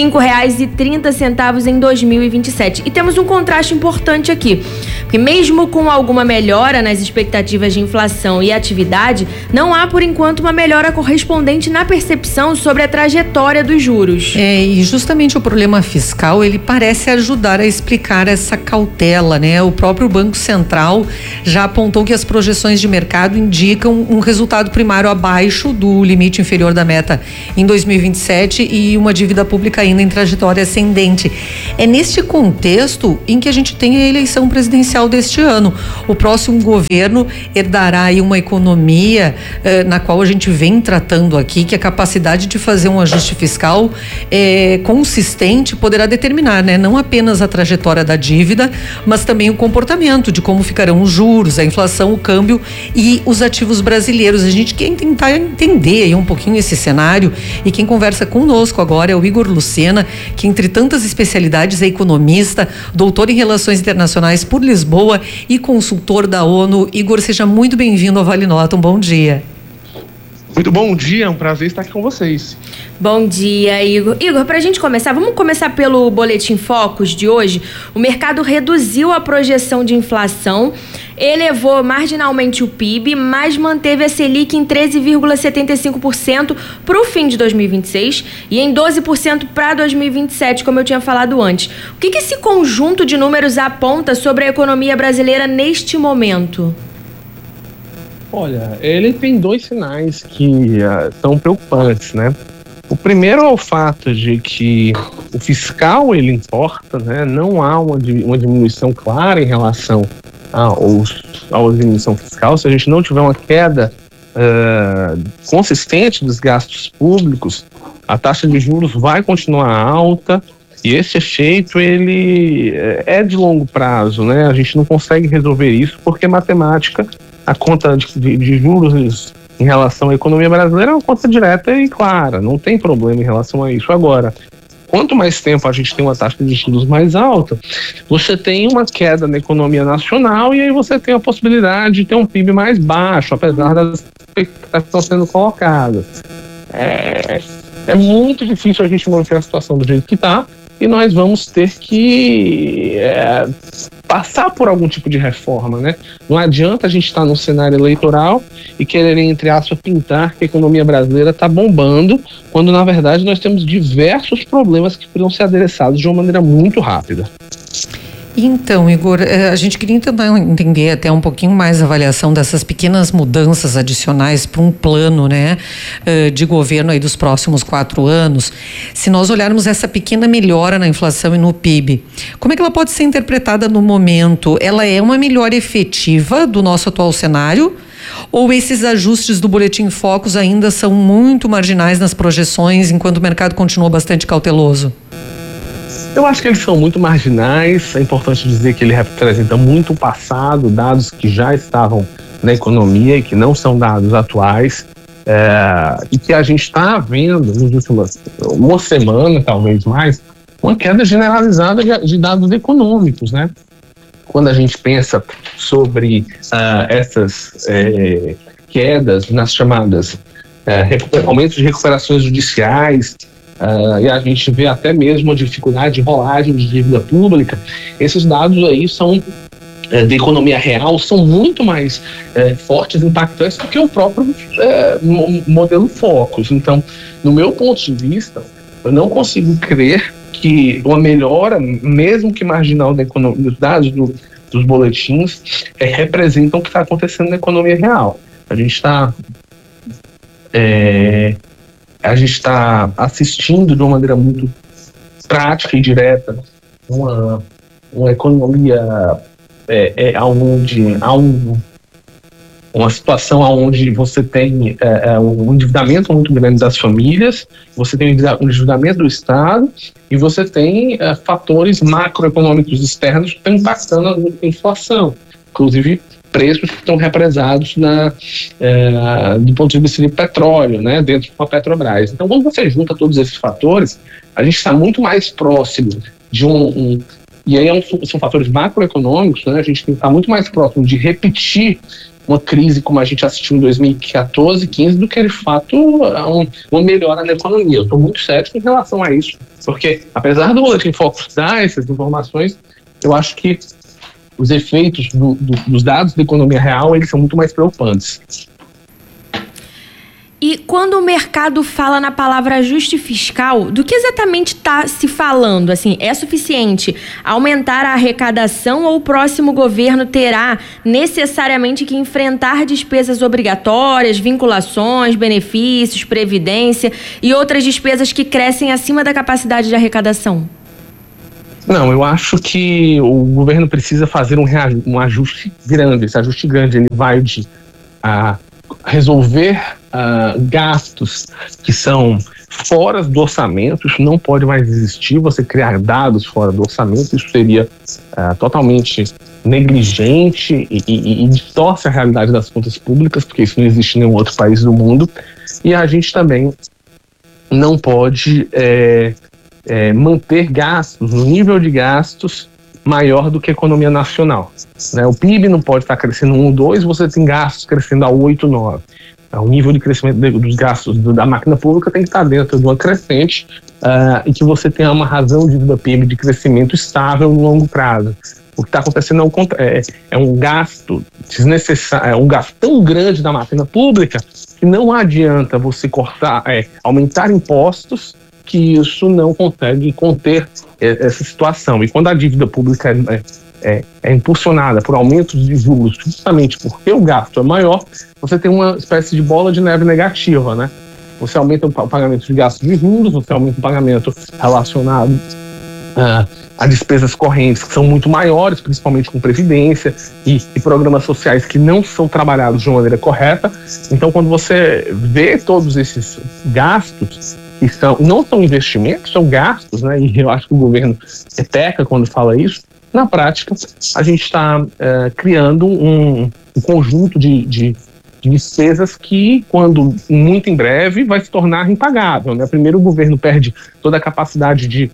5,30 em 2027. E temos um contraste importante aqui, porque mesmo com alguma melhora nas expectativas de inflação e atividade, não há por enquanto uma melhora correspondente na percepção sobre a trajetória dos juros. E justamente o problema fiscal, ele parece ajudar a explicar essa cautela, né? O próprio Banco Central já apontou que as projeções de mercado indicam um resultado primário abaixo do limite inferior da meta em 2027 e uma dívida pública ainda em trajetória ascendente. É neste contexto em que a gente tem a eleição presidencial deste ano. O próximo governo herdará aí uma economia na qual a gente vem tratando aqui, que a capacidade de fazer um ajuste fiscal consistente poderá determinar, né, não apenas a trajetória da dívida, mas também o comportamento de como ficarão os juros, a inflação, o câmbio e os ativos brasileiros. A gente quer tentar entender aí um pouquinho esse cenário, e quem conversa conosco agora é o Igor Lucena, que entre tantas especialidades é economista, doutor em Relações Internacionais por Lisboa e consultor da ONU. Igor, seja muito bem-vindo ao Vale Nota. Um bom dia. Muito bom dia, é um prazer estar aqui com vocês. Bom dia, Igor. Igor, pra gente começar, vamos começar pelo Boletim Focus de hoje. O mercado reduziu a projeção de inflação, elevou marginalmente o PIB, mas manteve a Selic em 13,75% para o fim de 2026 e em 12% para 2027, como eu tinha falado antes. O que esse conjunto de números aponta sobre a economia brasileira neste momento? Olha, ele tem dois sinais que são preocupantes, né? O primeiro é o fato de que o fiscal, ele importa, né? Não há uma diminuição clara em relação à diminuição fiscal. Se a gente não tiver uma queda consistente dos gastos públicos, a taxa de juros vai continuar alta, e esse efeito, ele é de longo prazo, né? A gente não consegue resolver isso porque matemática, a conta de juros em relação à economia brasileira é uma conta direta e clara, não tem problema em relação a isso. Agora, quanto mais tempo a gente tem uma taxa de juros mais alta, você tem uma queda na economia nacional e aí você tem a possibilidade de ter um PIB mais baixo, apesar das expectativas que estão sendo colocadas. É muito difícil a gente manter a situação do jeito que está, e nós vamos ter que passar por algum tipo de reforma, né? Não adianta a gente estar num cenário eleitoral e querer, entre aspas, pintar que a economia brasileira está bombando, quando na verdade nós temos diversos problemas que precisam ser adereçados de uma maneira muito rápida. Então, Igor, a gente queria tentar entender até um pouquinho mais a avaliação dessas pequenas mudanças adicionais para um plano, né, de governo aí dos próximos 4 anos. Se nós olharmos essa pequena melhora na inflação e no PIB, como é que ela pode ser interpretada no momento? Ela é uma melhora efetiva do nosso atual cenário? Ou esses ajustes do Boletim Focus ainda são muito marginais nas projeções, enquanto o mercado continua bastante cauteloso? Eu acho que eles são muito marginais. É importante dizer que ele representa muito o passado, dados que já estavam na economia e que não são dados atuais, e que a gente está vendo nos últimos uma semana, talvez mais, uma queda generalizada de dados econômicos, né? Quando a gente pensa sobre essas quedas nas chamadas aumentos de recuperações judiciais, e a gente vê até mesmo a dificuldade de rolagem de dívida pública, esses dados aí são de economia real, são muito mais fortes e impactantes do que o próprio modelo Focus. Então, no meu ponto de vista, eu não consigo crer que uma melhora, mesmo que marginal da economia, dos dados dos boletins, representam o que está acontecendo na economia real. A gente está assistindo de uma maneira muito prática e direta uma economia onde há uma situação onde você tem um endividamento muito grande das famílias, você tem um endividamento do Estado e você tem fatores macroeconômicos externos que estão impactando a inflação, inclusive preços que estão represados do ponto de vista de petróleo, né, dentro da Petrobras. Então, quando você junta todos esses fatores, a gente está muito mais próximo de e aí são fatores macroeconômicos, né, a gente está muito mais próximo de repetir uma crise como a gente assistiu em 2014, 2015, do que de fato uma melhora na economia. Eu estou muito cético em relação a isso, porque apesar do Boletim Focus dar essas informações, eu acho que os efeitos dos dados da economia real, eles são muito mais preocupantes. E quando o mercado fala na palavra ajuste fiscal, do que exatamente está se falando? Assim, é suficiente aumentar a arrecadação ou o próximo governo terá necessariamente que enfrentar despesas obrigatórias, vinculações, benefícios, previdência e outras despesas que crescem acima da capacidade de arrecadação? Não, eu acho que o governo precisa fazer um ajuste grande. Esse ajuste grande ele vai de resolver gastos que são fora do orçamento. Isso não pode mais existir, você criar dados fora do orçamento, isso seria totalmente negligente e distorce a realidade das contas públicas, porque isso não existe em nenhum outro país do mundo. E a gente também não pode manter gastos, no nível de gastos maior do que a economia nacional, né? O PIB não pode estar crescendo 1, 2, você tem gastos crescendo a 8, 9. O nível de crescimento dos gastos da máquina pública tem que estar dentro de uma crescente e que você tenha uma razão de vida PIB de crescimento estável no longo prazo. O que está acontecendo é um gasto desnecessário, é um gasto tão grande da máquina pública que não adianta você aumentar impostos, que isso não consegue conter essa situação. E quando a dívida pública é impulsionada por aumentos de juros, justamente porque o gasto é maior, você tem uma espécie de bola de neve negativa, né? Você aumenta o pagamento de gastos de juros, você aumenta o pagamento relacionado a despesas correntes que são muito maiores, principalmente com previdência e programas sociais que não são trabalhados de uma maneira correta. Então, quando você vê todos esses gastos, que não são investimentos, são gastos, né? E eu acho que o governo peca quando fala isso. Na prática, a gente está criando um conjunto de despesas que, quando muito em breve, vai se tornar impagável, né? Primeiro, o governo perde toda a capacidade de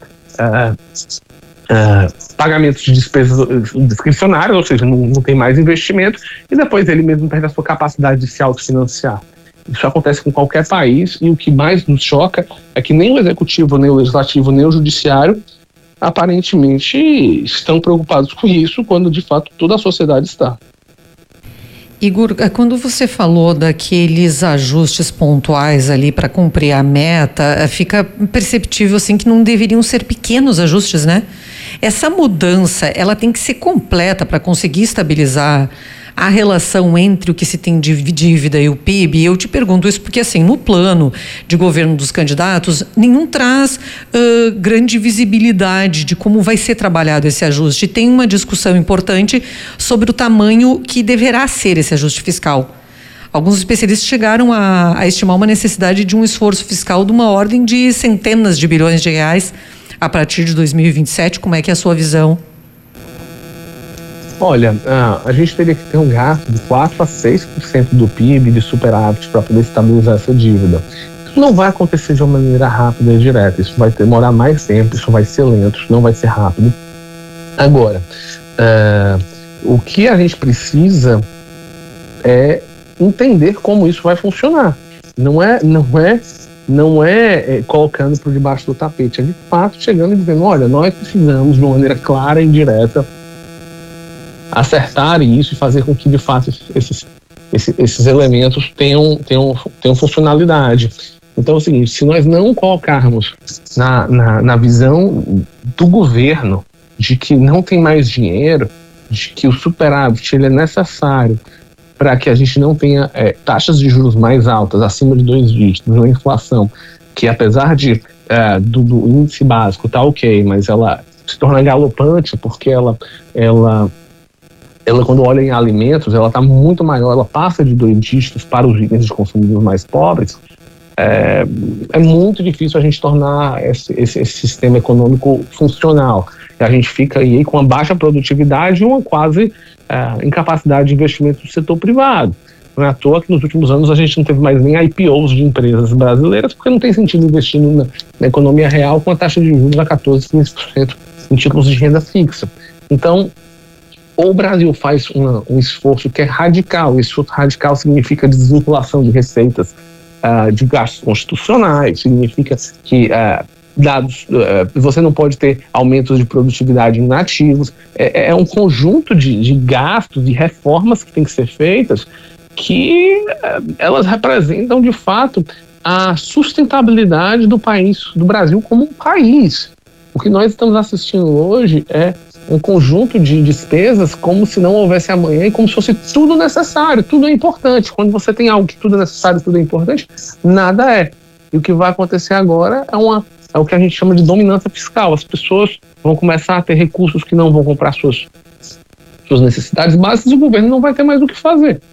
pagamentos de despesas discricionárias, ou seja, não tem mais investimento, e depois ele mesmo perde a sua capacidade de se autofinanciar. Isso acontece com qualquer país, e o que mais nos choca é que nem o executivo, nem o legislativo, nem o judiciário aparentemente estão preocupados com isso, quando de fato toda a sociedade está. Igor, quando você falou daqueles ajustes pontuais ali para cumprir a meta, fica perceptível assim que não deveriam ser pequenos ajustes, né? Essa mudança, ela tem que ser completa para conseguir estabilizar a relação entre o que se tem de dívida e o PIB. E eu te pergunto isso porque, assim, no plano de governo dos candidatos, nenhum traz grande visibilidade de como vai ser trabalhado esse ajuste. Tem uma discussão importante sobre o tamanho que deverá ser esse ajuste fiscal. Alguns especialistas chegaram a estimar uma necessidade de um esforço fiscal de uma ordem de centenas de bilhões de reais a partir de 2027. Como é que é a sua visão? Olha, a gente teria que ter um gasto de 4 a 6% do PIB de superávit para poder estabilizar essa dívida. Isso não vai acontecer de uma maneira rápida e direta, isso vai demorar mais tempo, isso vai ser lento, isso não vai ser rápido. Agora, o que a gente precisa é entender como isso vai funcionar. Não é colocando por debaixo do tapete, é de fato chegando e dizendo, olha, nós precisamos de uma maneira clara e direta acertar isso e fazer com que de fato esses elementos tenham funcionalidade. Então é o seguinte, se nós não colocarmos na visão do governo de que não tem mais dinheiro, de que o superávit ele é necessário para que a gente não tenha taxas de juros mais altas, acima de 2 dígitos, uma inflação que apesar do índice básico tá ok, mas ela se torna galopante porque ela quando olha em alimentos, ela está muito maior, ela passa de 2 dígitos para os itens de consumo mais pobres. É muito difícil a gente tornar esse sistema econômico funcional. E a gente fica aí com uma baixa produtividade e uma quase incapacidade de investimento do setor privado. Não é à toa que nos últimos anos a gente não teve mais nem IPOs de empresas brasileiras, porque não tem sentido investir na economia real com a taxa de juros a 14%, 15% em títulos de renda fixa. Então, ou o Brasil faz um esforço que é radical. Esse esforço radical significa desvinculação de receitas de gastos constitucionais, significa que você não pode ter aumentos de produtividade inativos. É um conjunto de gastos, de reformas que tem que ser feitas, que elas representam, de fato, a sustentabilidade do país, do Brasil como um país. O que nós estamos assistindo hoje é um conjunto de despesas como se não houvesse amanhã e como se fosse tudo necessário, tudo é importante. Quando você tem algo que tudo é necessário, tudo é importante, nada é. E o que vai acontecer agora é o que a gente chama de dominância fiscal. As pessoas vão começar a ter recursos que não vão comprar suas necessidades básicas e o governo não vai ter mais o que fazer.